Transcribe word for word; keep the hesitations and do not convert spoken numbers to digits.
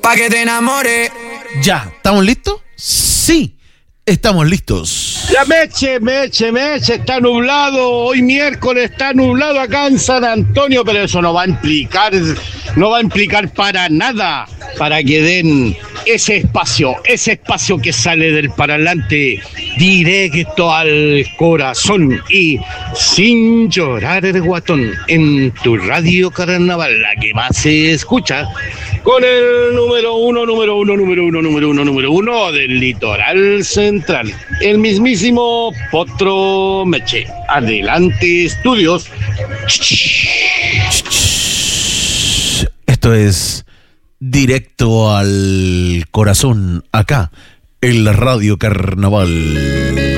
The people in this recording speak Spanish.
pa' que te enamore. Ya, ¿estamos listos? Sí, estamos listos. Ya Meche, Meche, Meche, está nublado, hoy miércoles está nublado acá en San Antonio, pero eso no va a implicar, no va a implicar para nada, para que den ese espacio, ese espacio que sale del parlante directo al corazón y sin llorar el guatón en tu radio carnaval, la que más se escucha, con el número uno, número uno, número uno, número uno, número uno del litoral central, el mismísimo Potro Meche. Adelante, estudios. Esto es directo al corazón, acá, en la radio carnaval.